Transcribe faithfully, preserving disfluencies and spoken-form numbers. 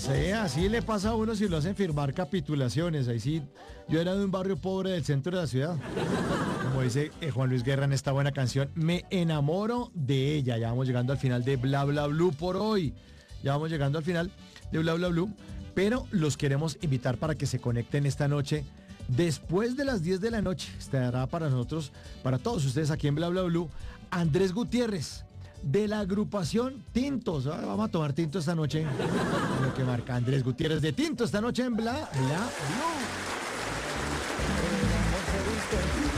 Sí, así le pasa a uno si lo hacen firmar capitulaciones. Ahí sí, yo era de un barrio pobre del centro de la ciudad. Como dice eh, Juan Luis Guerra en esta buena canción, me enamoro de ella. Ya vamos llegando al final de Bla Bla Blue por hoy. Ya vamos llegando al final de Bla Bla Blue. Pero los queremos invitar para que se conecten esta noche. Después de las diez de la noche estará para nosotros, para todos ustedes aquí en Bla Bla Blue, Andrés Gutiérrez, de la agrupación Tintos. Ah, vamos a tomar tinto esta noche. Lo que marca Andrés Gutiérrez de Tinto esta noche en Bla Bla Blue.